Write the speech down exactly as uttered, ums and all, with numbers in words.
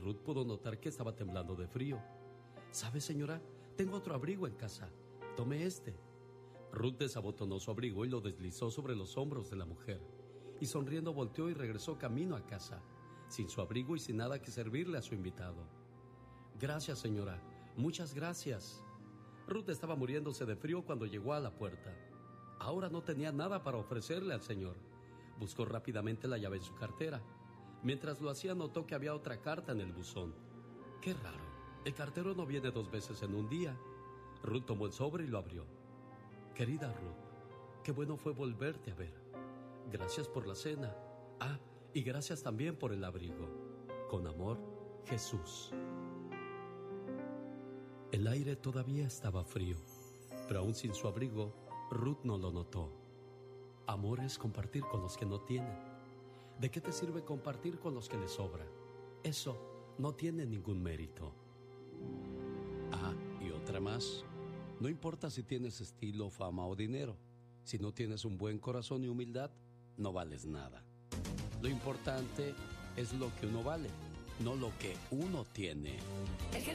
Ruth pudo notar que estaba temblando de frío. ¿Sabe, señora? Tengo otro abrigo en casa. Tome este. Ruth desabotonó su abrigo y lo deslizó sobre los hombros de la mujer. Y sonriendo volteó y regresó camino a casa, sin su abrigo y sin nada que servirle a su invitado. Gracias, señora. Muchas gracias. Ruth estaba muriéndose de frío cuando llegó a la puerta. Ahora no tenía nada para ofrecerle al señor. Buscó rápidamente la llave en su cartera. Mientras lo hacía, notó que había otra carta en el buzón. Qué raro. El cartero no viene dos veces en un día. Ruth tomó el sobre y lo abrió. Querida Ruth, qué bueno fue volverte a ver. Gracias por la cena. Ah, y gracias también por el abrigo. Con amor, Jesús. El aire todavía estaba frío, pero aún sin su abrigo, Ruth no lo notó. Amor es compartir con los que no tienen. ¿De qué te sirve compartir con los que les sobra? Eso no tiene ningún mérito. Ah, y otra más. No importa si tienes estilo, fama o dinero. Si no tienes un buen corazón y humildad, no vales nada. Lo importante es lo que uno vale, no lo que uno tiene.